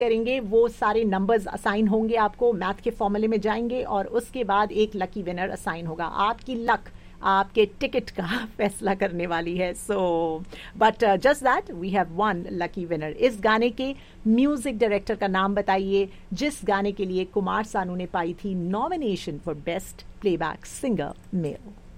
करेंगे वो सारे नंबर्स असाइन होंगे, आपको मैथ के फॉर्मूले में जाएंगे और उसके बाद एक लकी विनर असाइन होगा। आपकी लक आपके टिकट का फैसला करने वाली है। So but just that we have one lucky winner. इस गाने के म्यूजिक डायरेक्टर का नाम बताइए जिस गाने के लिए कुमार सानू ने पाई थी nomination for best playback singer male.